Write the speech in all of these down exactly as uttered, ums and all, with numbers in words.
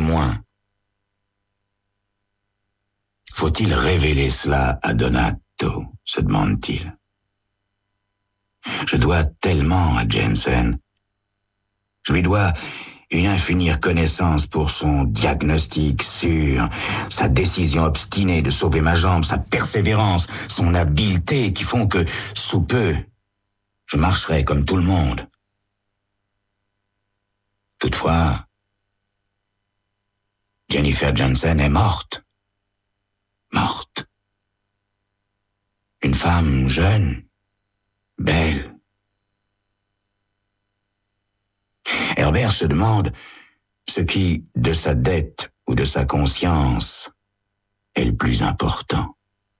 témoin. Faut-il révéler cela à Donato, se demande-t-il. Je dois tellement à Jensen. Je lui dois une infinie reconnaissance pour son diagnostic sûr, sa décision obstinée de sauver ma jambe, sa persévérance, son habileté qui font que, sous peu, je marcherai comme tout le monde. Toutefois, Jennifer Jensen est morte. Morte. Une femme jeune, belle. Herbert se demande ce qui, de sa dette ou de sa conscience, est le plus important.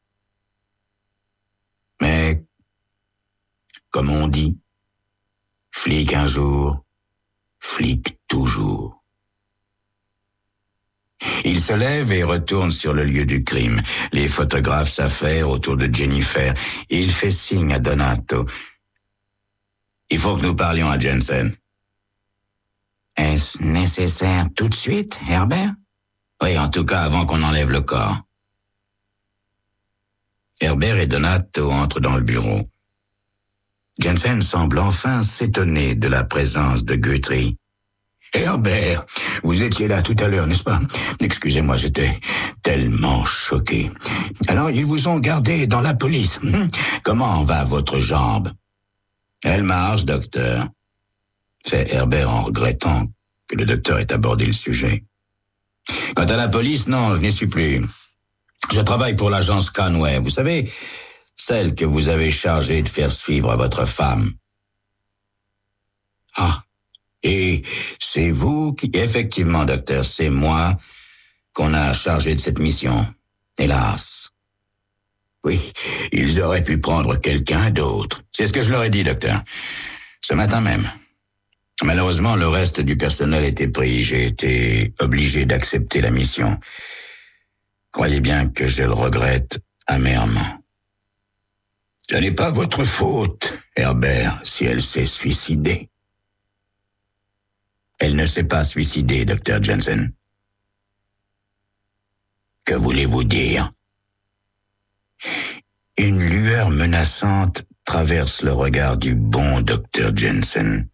Mais, comme on dit, flic un jour, flic toujours. Il se lève et retourne sur le lieu du crime. Les photographes s'affairent autour de Jennifer et il fait signe à Donato. Il faut que nous parlions à Jensen. Est-ce nécessaire tout de suite, Herbert? Oui, en tout cas avant qu'on enlève le corps. Herbert et Donato entrent dans le bureau. Jensen semble enfin s'étonner de la présence de Guthrie. Herbert, vous étiez là tout à l'heure, n'est-ce pas? Excusez-moi, j'étais tellement choqué. Alors, ils vous ont gardé dans la police. Comment va votre jambe? Elle marche, docteur. Fait Herbert en regrettant que le docteur ait abordé le sujet. Quant à la police, non, je n'y suis plus. Je travaille pour l'agence Conway, vous savez, celle que vous avez chargée de faire suivre à votre femme. Ah, et c'est vous qui... Effectivement, docteur, c'est moi qu'on a chargé de cette mission. Hélas. Oui, ils auraient pu prendre quelqu'un d'autre. C'est ce que je leur ai dit, docteur. Ce matin même. Malheureusement, le reste du personnel était pris. J'ai été obligé d'accepter la mission. Croyez bien que je le regrette amèrement. Ce n'est pas votre faute, Herbert, si elle s'est suicidée. Elle ne s'est pas suicidée, docteur Jensen. Que voulez-vous dire? Une lueur menaçante traverse le regard du bon docteur Jensen.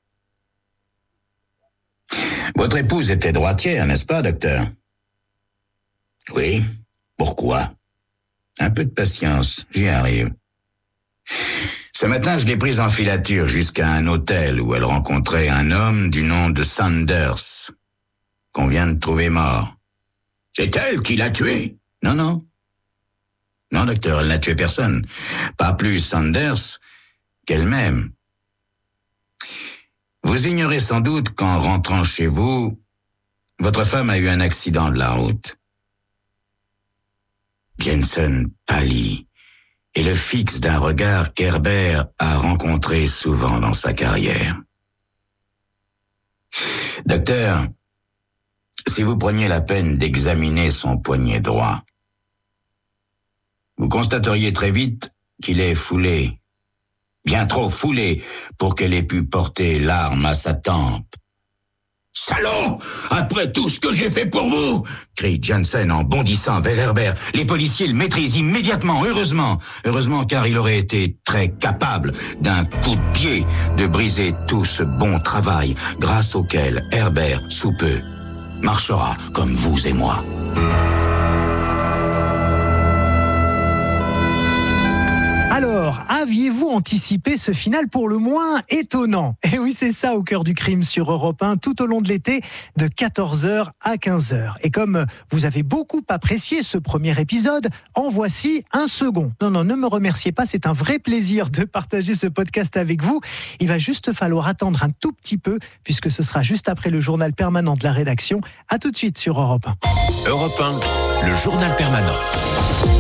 Votre épouse était droitière, n'est-ce pas, docteur? Oui. Pourquoi? Un peu de patience, j'y arrive. Ce matin, je l'ai prise en filature jusqu'à un hôtel où elle rencontrait un homme du nom de Sanders, qu'on vient de trouver mort. C'est elle qui l'a tué? Non, non. Non, docteur, elle n'a tué personne. Pas plus Sanders qu'elle-même. Vous ignorez sans doute qu'en rentrant chez vous, votre femme a eu un accident de la route. Jensen pâlit et le fixe d'un regard qu'Herbert a rencontré souvent dans sa carrière. Docteur, si vous preniez la peine d'examiner son poignet droit, vous constateriez très vite qu'il est foulé, bien trop foulé pour qu'elle ait pu porter l'arme à sa tempe. « Salaud! Après tout ce que j'ai fait pour vous !» crie Jensen en bondissant vers Herbert. Les policiers le maîtrisent immédiatement, heureusement. Heureusement, car il aurait été très capable d'un coup de pied de briser tout ce bon travail grâce auquel Herbert, sous peu, marchera comme vous et moi. Alors, aviez-vous anticipé ce final pour le moins étonnant? Et oui, c'est ça au cœur du crime sur Europe un, tout au long de l'été, de quatorze heures à quinze heures. Et comme vous avez beaucoup apprécié ce premier épisode, en voici un second. Non, non, ne me remerciez pas, c'est un vrai plaisir de partager ce podcast avec vous. Il va juste falloir attendre un tout petit peu, puisque ce sera juste après le journal permanent de la rédaction. À tout de suite sur Europe un. Europe un, le journal permanent.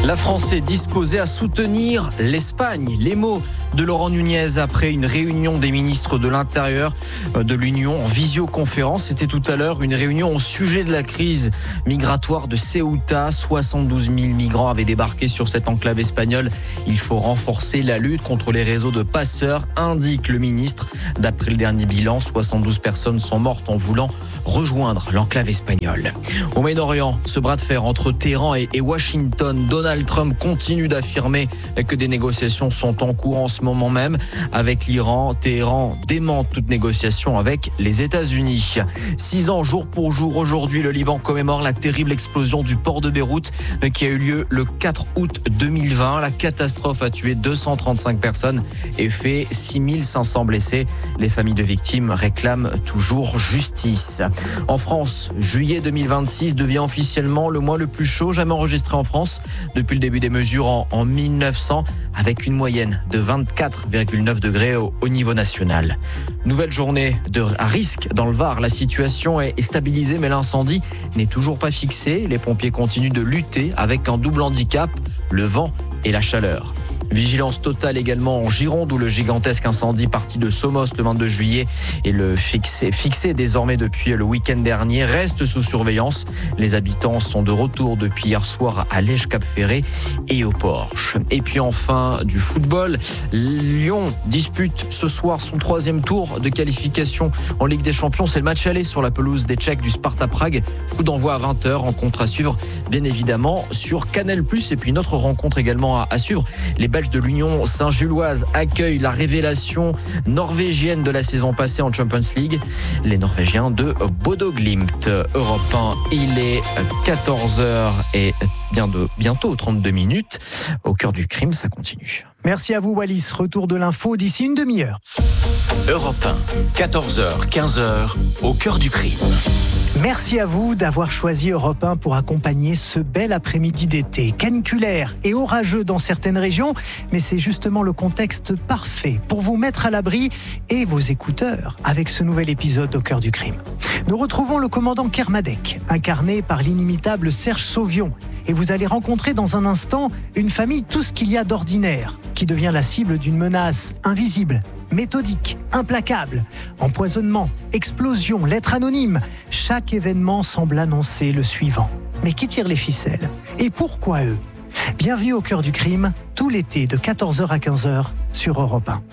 La France est disposée à soutenir l'Espagne. Les mots de Laurent Nunez après une réunion des ministres de l'Intérieur de l'Union en visioconférence. C'était tout à l'heure une réunion au sujet de la crise migratoire de Ceuta. soixante-douze mille migrants avaient débarqué sur cette enclave espagnole. Il faut renforcer la lutte contre les réseaux de passeurs, indique le ministre. D'après le dernier bilan, soixante-douze personnes sont mortes en voulant rejoindre l'enclave espagnole. Au Moyen-Orient, ce bras de fer entre Téhéran et Washington, Donald Trump continue d'affirmer que des négociations sont en cours en ce moment même avec l'Iran. Téhéran dément toute négociation avec les États-Unis. Six ans jour pour jour aujourd'hui, le Liban commémore la terrible explosion du port de Beyrouth qui a eu lieu le quatre août deux mille vingt. La catastrophe a tué deux cent trente-cinq personnes et fait six mille cinq cents blessés. Les familles de victimes réclament toujours justice. En France, juillet deux mille vingt-six devient officiellement le mois le plus chaud jamais enregistré en France depuis le début des mesures en, en mille neuf cents, avec une moyenne de vingt-quatre virgule neuf degrés au, au niveau national. Nouvelle journée de, à risque dans le Var. La situation est stabilisée, mais l'incendie n'est toujours pas fixé. Les pompiers continuent de lutter avec un double handicap, le vent et la chaleur. Vigilance totale également en Gironde où le gigantesque incendie parti de Somos le vingt-deux juillet et le fixé, fixé désormais depuis le week-end dernier reste sous surveillance. Les habitants sont de retour depuis hier soir à Lège-Cap-Ferré et au Porche. Et puis enfin du football, Lyon dispute ce soir son troisième tour de qualification en Ligue des Champions. C'est le match aller sur la pelouse des Tchèques du Sparta Prague. Coup d'envoi à vingt heures, rencontre à suivre bien évidemment sur Canal plus. Et puis une autre rencontre également à, à suivre. Les Belges de l'Union Saint-Gilloise accueillent la révélation norvégienne de la saison passée en Champions League, les Norvégiens de Bodo Glimt. Europe un, il est quatorze heures et bientôt trente-deux minutes. Au cœur du crime, ça continue. Merci à vous Wallis, retour de l'info d'ici une demi-heure. Europe un, quatorze heures, quinze heures, au cœur du crime. Merci à vous d'avoir choisi Europe un pour accompagner ce bel après-midi d'été. Caniculaire et orageux dans certaines régions, mais c'est justement le contexte parfait pour vous mettre à l'abri et vos écouteurs avec ce nouvel épisode au cœur du crime. Nous retrouvons le commandant Kermadec, incarné par l'inimitable Serge Sauvion. Et vous allez rencontrer dans un instant une famille tout ce qu'il y a d'ordinaire, qui devient la cible d'une menace invisible, méthodique, implacable. Empoisonnement, explosion, lettre anonyme. Chaque événement semble annoncer le suivant. Mais qui tire les ficelles ? Et pourquoi eux ? Bienvenue au cœur du crime, tout l'été de quatorze heures à quinze heures sur Europe un.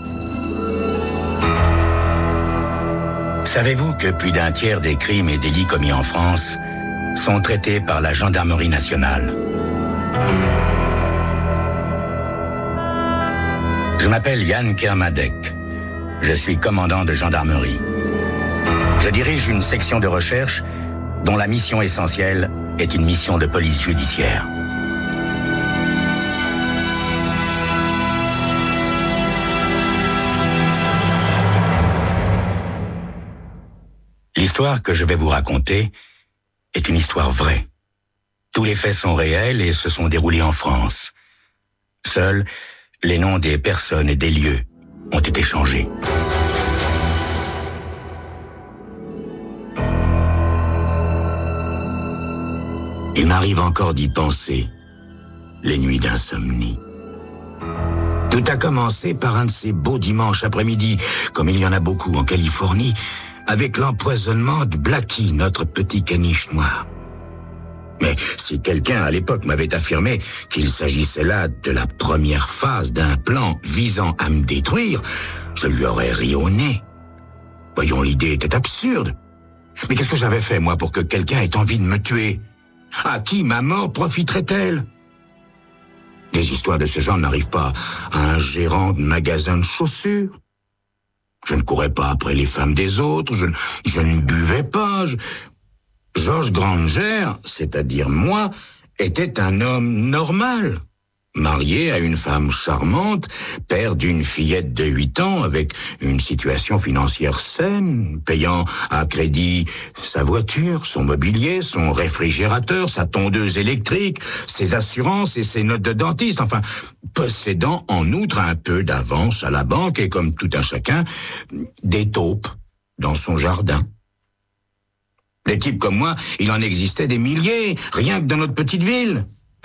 Savez-vous que plus d'un tiers des crimes et délits commis en France sont traités par la gendarmerie nationale ? Je m'appelle Yann Kermadec. Je suis commandant de gendarmerie. Je dirige une section de recherche dont la mission essentielle est une mission de police judiciaire. L'histoire que je vais vous raconter est une histoire vraie. Tous les faits sont réels et se sont déroulés en France. Seuls les noms des personnes et des lieux ont été changés. Il m'arrive encore d'y penser, les nuits d'insomnie. Tout a commencé par un de ces beaux dimanches après-midi, comme il y en a beaucoup en Californie, avec l'empoisonnement de Blackie, notre petit caniche noir. Mais si quelqu'un à l'époque m'avait affirmé qu'il s'agissait là de la première phase d'un plan visant à me détruire, je lui aurais ri au nez. Voyons, l'idée était absurde. Mais qu'est-ce que j'avais fait, moi, pour que quelqu'un ait envie de me tuer ? À qui ma mort profiterait-elle ? Des histoires de ce genre n'arrivent pas à un gérant de magasin de chaussures. Je ne courais pas après les femmes des autres, je, je ne buvais pas, je... Georges Granger, c'est-à-dire moi, était un homme normal, marié à une femme charmante, père d'une fillette de huit ans avec une situation financière saine, payant à crédit sa voiture, son mobilier, son réfrigérateur, sa tondeuse électrique, ses assurances et ses notes de dentiste, enfin, possédant en outre un peu d'avance à la banque et, comme tout un chacun, des taupes dans son jardin. Des types comme moi, il en existait des milliers, rien que dans notre petite ville.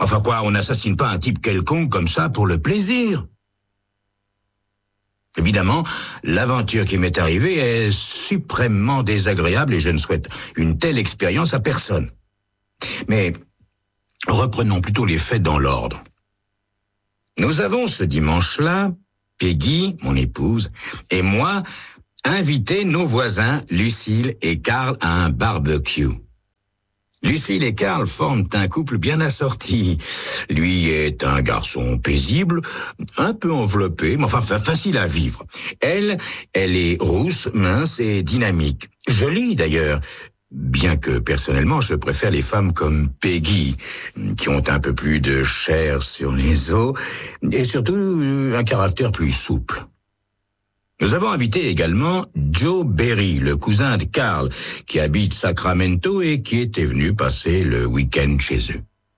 Enfin quoi, on n'assassine pas un type quelconque comme ça pour le plaisir. Évidemment, l'aventure qui m'est arrivée est suprêmement désagréable et je ne souhaite une telle expérience à personne. Mais reprenons plutôt les faits dans l'ordre. Nous avons ce dimanche-là, Peggy, mon épouse, et moi, invité nos voisins, Lucille et Karl, à un barbecue. Lucille et Karl forment un couple bien assorti. Lui est un garçon paisible, un peu enveloppé, mais enfin facile à vivre. Elle, elle est rousse, mince et dynamique. Jolie d'ailleurs, bien que personnellement je préfère les femmes comme Peggy, qui ont un peu plus de chair sur les os et surtout un caractère plus souple. Nous avons invité également Joe Berry, le cousin de Karl, qui habite Sacramento et qui était venu passer le week-end chez eux.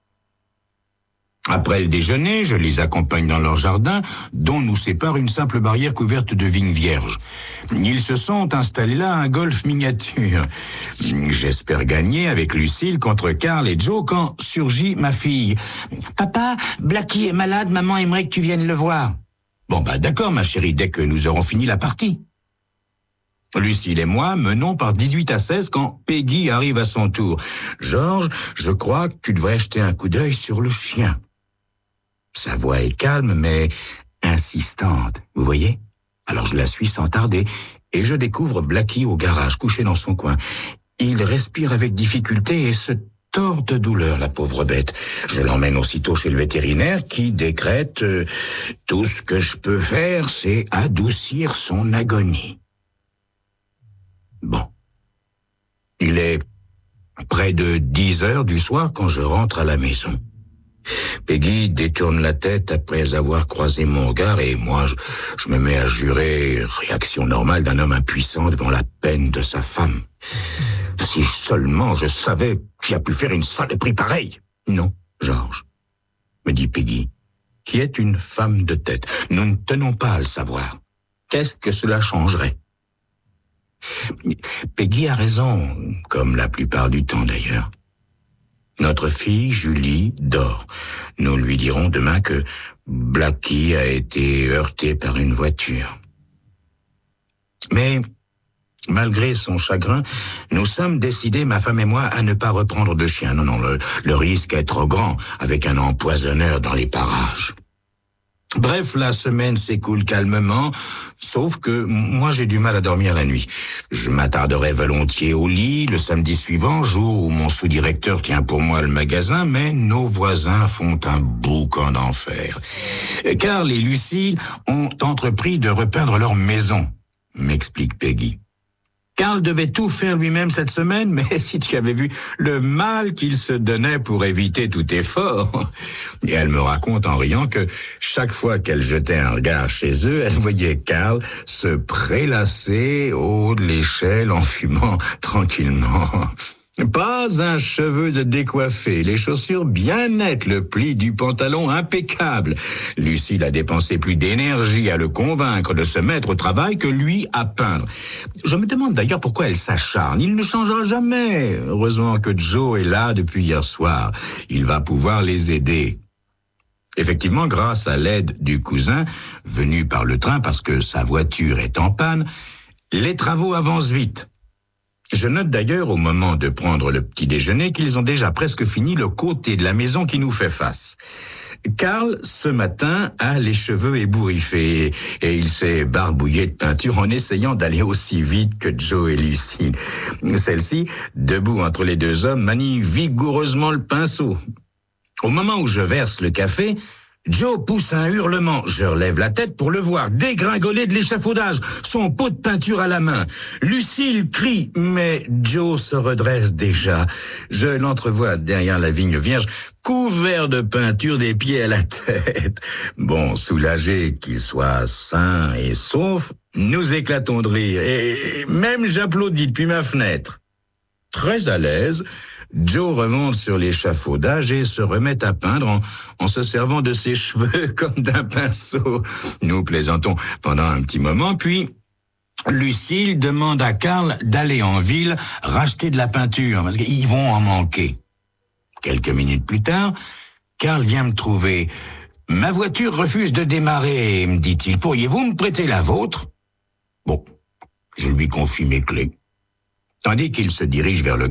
Après le déjeuner, je les accompagne dans leur jardin, dont nous sépare une simple barrière couverte de vignes vierges. Ils se sont installés là un golf miniature. J'espère gagner avec Lucille contre Karl et Joe quand surgit ma fille. « Papa, Blackie est malade, maman aimerait que tu viennes le voir. » Bon bah d'accord ma chérie, dès que nous aurons fini la partie. Lucille et moi menons par dix-huit à seize quand Peggy arrive à son tour. Georges, je crois que tu devrais jeter un coup d'œil sur le chien. Sa voix est calme mais insistante, vous voyez? Alors je la suis sans tarder et je découvre Blackie au garage, couché dans son coin. Il respire avec difficulté et se tord de douleur, la pauvre bête. Je l'emmène aussitôt chez le vétérinaire qui décrète euh, « Tout ce que je peux faire, c'est adoucir son agonie. » Bon. Il est près de dix heures du soir quand je rentre à la maison. Peggy détourne la tête après avoir croisé mon regard et moi, je, je me mets à jurer, réaction normale d'un homme impuissant devant la peine de sa femme. Si seulement je savais qui a pu faire une saloperie pareille. Non, Georges, me dit Peggy, qui est une femme de tête. Nous ne tenons pas à le savoir. Qu'est-ce que cela changerait? Peggy a raison, comme la plupart du temps d'ailleurs. Notre fille, Julie, dort. Nous lui dirons demain que Blackie a été heurté par une voiture. Mais malgré son chagrin, nous sommes décidés, ma femme et moi, à ne pas reprendre de chien. Non, non, le, le risque est trop grand, avec un empoisonneur dans les parages. Bref, la semaine s'écoule calmement, sauf que moi j'ai du mal à dormir la nuit. Je m'attarderai volontiers au lit le samedi suivant, jour où mon sous-directeur tient pour moi le magasin, mais nos voisins font un boucan d'enfer. Karl et Lucille ont entrepris de repeindre leur maison, m'explique Peggy. Karl devait tout faire lui-même cette semaine, mais si tu avais vu le mal qu'il se donnait pour éviter tout effort. Et elle me raconte en riant que chaque fois qu'elle jetait un regard chez eux, elle voyait Karl se prélasser au haut de l'échelle en fumant tranquillement. Pas un cheveu de décoiffé, les chaussures bien nettes, le pli du pantalon impeccable. Lucille a dépensé plus d'énergie à le convaincre de se mettre au travail que lui à peindre. Je me demande d'ailleurs pourquoi elle s'acharne. Il ne changera jamais. Heureusement que Joe est là depuis hier soir. Il va pouvoir les aider. Effectivement, grâce à l'aide du cousin, venu par le train parce que sa voiture est en panne, les travaux avancent vite. Je note d'ailleurs au moment de prendre le petit déjeuner qu'ils ont déjà presque fini le côté de la maison qui nous fait face. Karl, ce matin, a les cheveux ébouriffés et il s'est barbouillé de peinture en essayant d'aller aussi vite que Joe et Lucie. Celle-ci, debout entre les deux hommes, manie vigoureusement le pinceau. Au moment où je verse le café, Joe pousse un hurlement. Je relève la tête pour le voir dégringoler de l'échafaudage, son pot de peinture à la main. Lucille crie, mais Joe se redresse déjà. Je l'entrevois derrière la vigne vierge, couvert de peinture des pieds à la tête. Bon, soulagé qu'il soit sain et sauf, nous éclatons de rire. Et même j'applaudis depuis ma fenêtre. Très à l'aise, Joe remonte sur l'échafaudage et se remet à peindre en, en se servant de ses cheveux comme d'un pinceau. Nous plaisantons pendant un petit moment, puis Lucille demande à Karl d'aller en ville racheter de la peinture, parce qu'ils vont en manquer. Quelques minutes plus tard, Karl vient me trouver. Ma voiture refuse de démarrer, me dit-il. Pourriez-vous me prêter la vôtre? Bon, je lui confie mes clés. Tandis qu'il se dirige vers le